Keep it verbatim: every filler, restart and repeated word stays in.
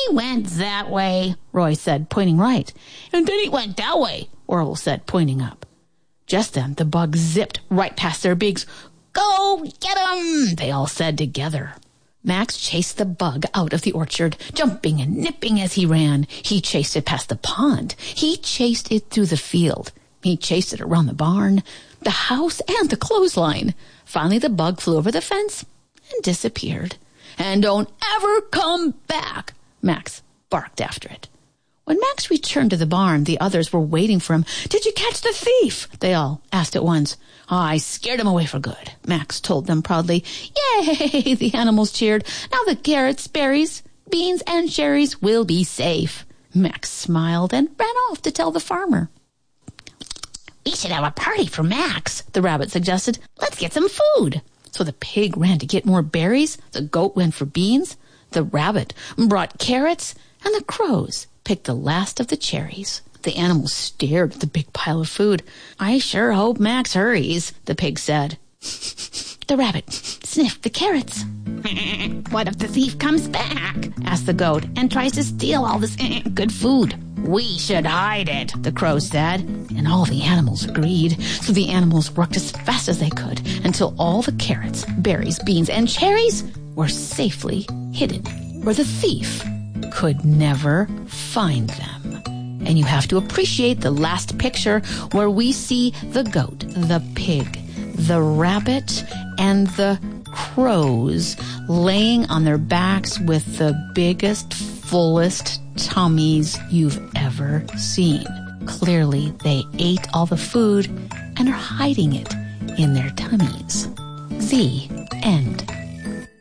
He went that way, Roy said, pointing right. And then he went that way, Orville said, pointing up. Just then, the bug zipped right past their beaks. Go get him, they all said together. Max chased the bug out of the orchard, jumping and nipping as he ran. He chased it past the pond. He chased it through the field. He chased it around the barn, the house, and the clothesline. Finally, the bug flew over the fence and disappeared. And don't ever come back, Max barked after it. When Max returned to the barn, the others were waiting for him. Did you catch the thief? They all asked at once. Oh, I scared him away for good, Max told them proudly. Yay, the animals cheered. Now the carrots, berries, beans, and cherries will be safe. Max smiled and ran off to tell the farmer. We should have a party for Max, the rabbit suggested. Let's get some food. So the pig ran to get more berries, the goat went for beans, the rabbit brought carrots, and the crows picked the last of the cherries. The animals stared at the big pile of food. I sure hope Max hurries, the pig said. The rabbit sniffed the carrots. What if the thief comes back? Asked the goat, and tries to steal all this good food. We should hide it, the crow said, and all the animals agreed. So the animals worked as fast as they could until all the carrots, berries, beans, and cherries were safely hidden where the thief could never find them. And you have to appreciate the last picture where we see the goat, the pig, the rabbit, and the crows laying on their backs with the biggest, fullest tummies you've ever seen. Clearly, they ate all the food and are hiding it in their tummies. The end.